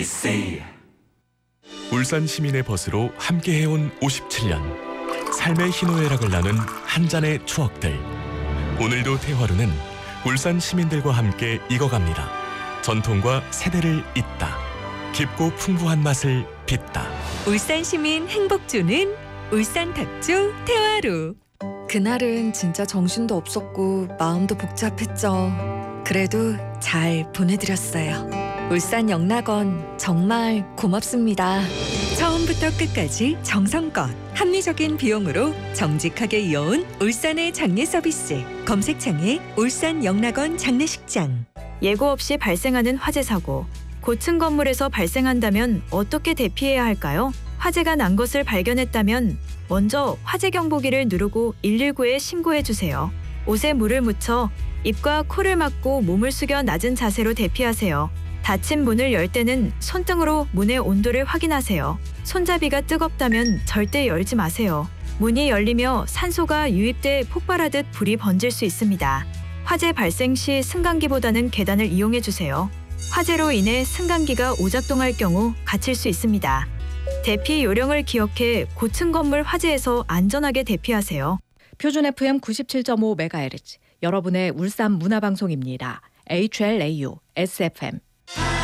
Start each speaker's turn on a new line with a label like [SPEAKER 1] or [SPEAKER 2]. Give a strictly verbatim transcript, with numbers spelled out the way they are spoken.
[SPEAKER 1] 울산 시민의 벗으로 함께해온 오십칠 년. 삶의 희노애락을 나눈 한 잔의 추억들. 오늘도 태화루는 울산 시민들과 함께 익어갑니다. 전통과 세대를 잇다. 깊고 풍부한 맛을 빚다.
[SPEAKER 2] 울산 시민 행복 주는 울산 탁주 태화루.
[SPEAKER 3] 그날은 진짜 정신도 없었고 마음도 복잡했죠. 그래도 잘 보내드렸어요. 울산 영락원 정말 고맙습니다.
[SPEAKER 2] 처음부터 끝까지 정성껏 합리적인 비용으로 정직하게 이어온 울산의 장례 서비스. 검색창에 울산 영락원 장례식장.
[SPEAKER 4] 예고 없이 발생하는 화재 사고. 고층 건물에서 발생한다면 어떻게 대피해야 할까요? 화재가 난 것을 발견했다면 먼저 화재 경보기를 누르고 일일구에 신고해 주세요. 옷에 물을 묻혀 입과 코를 막고 몸을 숙여 낮은 자세로 대피하세요. 닫힌 문을 열 때는 손등으로 문의 온도를 확인하세요. 손잡이가 뜨겁다면 절대 열지 마세요. 문이 열리며 산소가 유입돼 폭발하듯 불이 번질 수 있습니다. 화재 발생 시 승강기보다는 계단을 이용해 주세요. 화재로 인해 승강기가 오작동할 경우 갇힐 수 있습니다. 대피 요령을 기억해 고층 건물 화재에서 안전하게 대피하세요.
[SPEAKER 5] 표준 에프엠 구십칠 점 오 메가헤르츠 여러분의 울산 문화방송입니다. 에이치엘에이유 에스에프엠